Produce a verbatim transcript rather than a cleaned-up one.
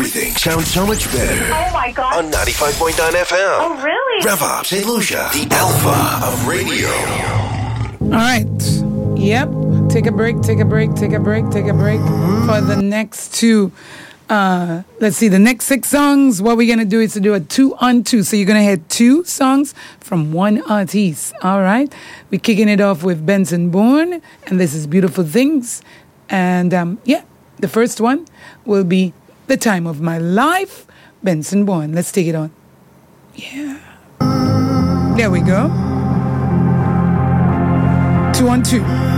Everything sounds so much better. Oh my God. On ninety-five point nine F M. Oh, really? Rev Up, Saint Lucia, the alpha of radio. All right. Yep. Take a break, take a break, take a break, take a break for the next two. Uh, let's see, the next six songs, what we're going to do is to do a two on two. So you're going to hear two songs from one artist. All right. We're kicking it off with Benson Bourne, and this is Beautiful Things. And um, yeah, the first one will be The Time of My Life, Benson Bourne. Let's take it on. Yeah. There we go. Two on two.